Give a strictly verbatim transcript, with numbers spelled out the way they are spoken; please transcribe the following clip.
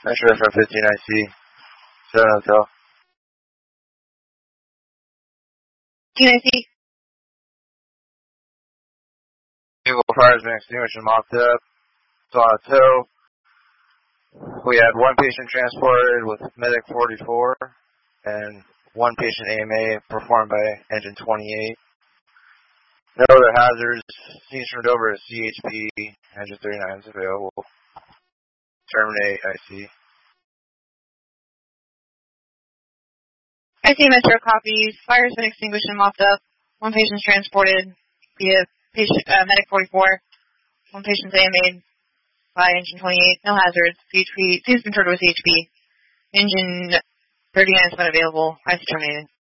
Metro from fifteen I C. seven Hotel. fifteen I C. Vehicle fire has been extinguished and mopped up. It's on a tow. We had one patient transported with Medic forty-four and one patient A M A performed by Engine twenty-eight. No other hazards. Scenes turned over to C H P. Engine thirty-nine is available. Terminate I C. I C Metro copies. Fire has been extinguished and mopped up. One patient is transported via patient, uh, Medic forty-four. One patient is A M A by Engine twenty-eight. No hazards. C H P. Scenes been turned over to C H P. Engine thirty-nine is not available. I C terminated.